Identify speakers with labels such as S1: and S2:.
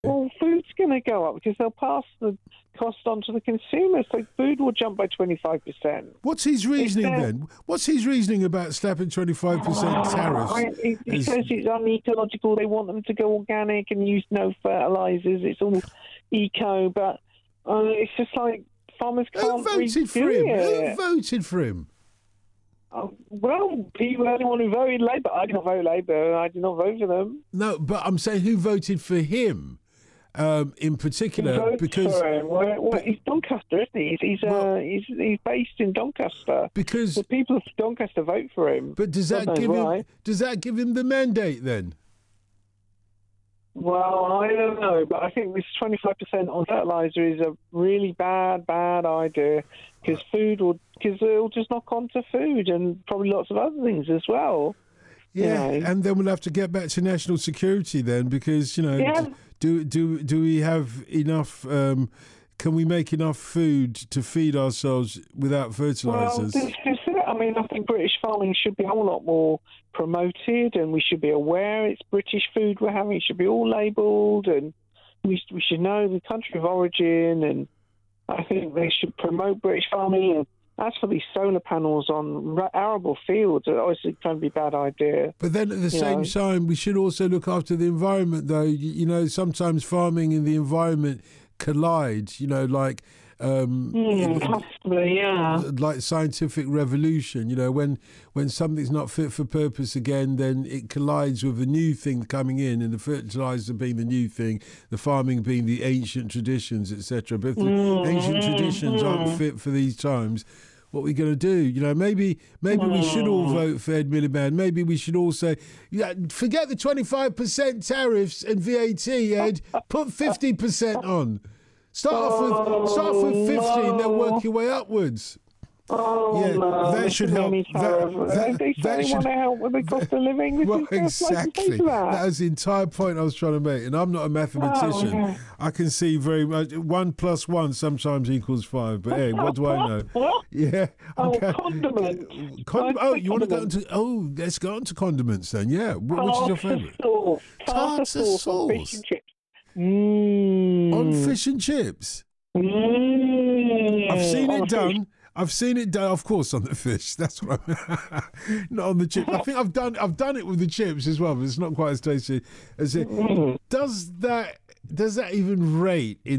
S1: Well, food's going to go up because they'll pass the cost on to the consumer, so food will jump by 25%.
S2: What's his reasoning then? What's his reasoning about slapping 25% tariffs?
S1: He says it's unecological. They want them to go organic and use no fertilizers. It's all eco, but it's just like farmers can't
S2: voted for him? Who voted for him?
S1: Well, people are the one who voted Labour. I did not vote Labour. I did not vote for them.
S2: No, but I'm saying who voted for him in particular? Because
S1: well, he's Doncaster, isn't he? He's based in Doncaster.
S2: Because
S1: the people of Doncaster vote for him.
S2: But does that give him the mandate then?
S1: Well, I don't know, but I think this 25% on fertilizer is a really bad idea because it'll just knock onto food and probably lots of other things as well.
S2: Yeah, and then we'll have to get back to national security then because, do we have enough, can we make enough food to feed ourselves without fertilizers?
S1: Well, I think British farming should be a whole lot more promoted and we should be aware it's British food we're having. It should be all labelled and we should know the country of origin, and I think they should promote British farming. And as for these solar panels on arable fields, it's obviously going to be a bad idea.
S2: But then at the same time, we should also look after the environment, though. Sometimes farming and the environment collide, like
S1: possibly,
S2: like scientific revolution. When something's not fit for purpose again, then it collides with a new thing coming in, and the fertilizer being the new thing, the farming being the ancient traditions, etc. But if the ancient traditions aren't fit for these times, what are we going to do? Maybe we should all vote for Ed Miliband. Maybe we should all say, forget the 25% tariffs and VAT, Ed. Put 50% on. Start off with 50 and then work your way upwards. That should help.
S1: They want to help with the cost of living.
S2: Well, exactly. That was the entire point I was trying to make. And I'm not a mathematician. I can see very much 1 + 1 sometimes equals 5. But hey, what do I know? Yeah.
S1: Okay. Condiments.
S2: You want to go into? Let's go on to condiments then. Yeah. Which is your favourite? Tartar sauce. On fish and chips.
S1: On
S2: fish and chips. I've seen it done, of course, on the fish. That's what I'm not on the chips. I think I've done it with the chips as well, but it's not quite as tasty as it. Does that even rate in